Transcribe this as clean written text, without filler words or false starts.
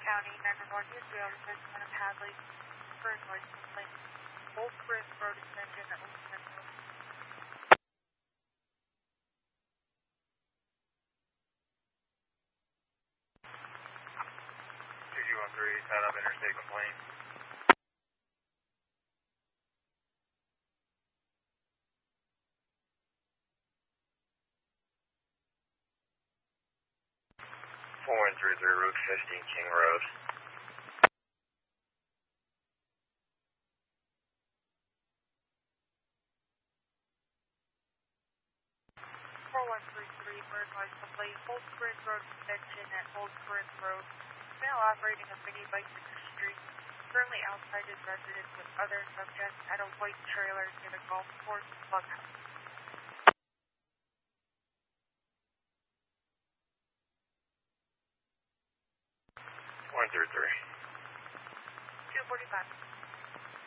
County 911 Israel, President of Hadley, first license complaint, Old Chris Road Extension at Old Chris Road. Set up interstate complaint. Route 15 King Road. Birdwise complaint, Old Corinth Road Extension at Old Corinth Road. Male operating a minibike in the street, currently outside his residence with other subjects at a white trailer near the golf course clubhouse. 133. 245.